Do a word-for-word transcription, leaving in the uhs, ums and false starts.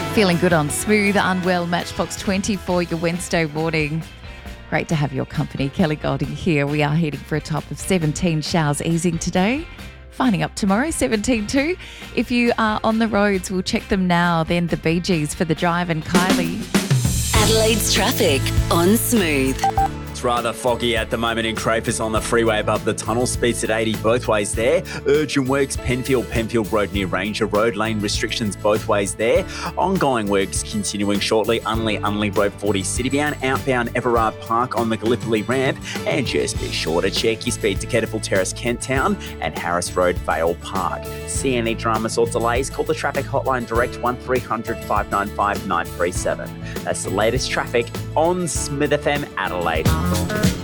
Feeling good on Smooth, Unwell, Matchbox twenty for your Wednesday morning. Great to have your company. Kelly Golding here. We are heading for a top of seventeen, showers easing today. Finding up tomorrow, seventeen too. If you are on the roads, we'll check them now. Then the Bee Gees for The Drive and Kylie. Adelaide's traffic on Smooth. It's rather foggy at the moment in Crafers on the freeway above the tunnel. Speeds at eighty both ways there. Urgent works, Penfield, Penfield Road near Ranger Road. Lane restrictions both ways there. Ongoing works continuing shortly. Unley, Unley Road forty citybound. Outbound Everard Park on the Gallipoli ramp. And just be sure to check your speed to Kettleful Terrace, Kent Town and Harris Road, Vale Park. See any dramas or delays? Call the traffic hotline direct one three hundred, five nine five, nine three seven. That's the latest traffic on Smith F M Adelaide.